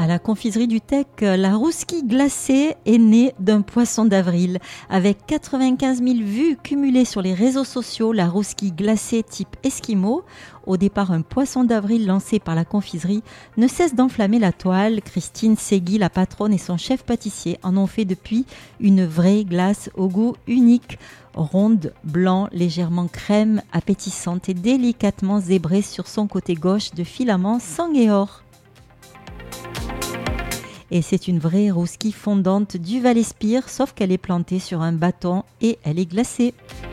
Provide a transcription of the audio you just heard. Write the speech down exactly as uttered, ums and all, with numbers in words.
la confiserie du Tech, la Rouski glacée est née d'un poisson d'avril. Avec quatre-vingt-quinze mille vues cumulées sur les réseaux sociaux, la Rouski glacée type Esquimau, au départ un poisson d'avril lancé par la confiserie, ne cesse d'enflammer la toile. Christine Segui, la patronne, et son chef pâtissier en ont fait depuis une vraie glace au goût unique. Ronde, blanc, légèrement crème, appétissante et délicatement zébrée sur son côté gauche de filaments sang et or. Et c'est une vraie rouski fondante du Val-Espire, sauf qu'elle est plantée sur un bâton et elle est glacée.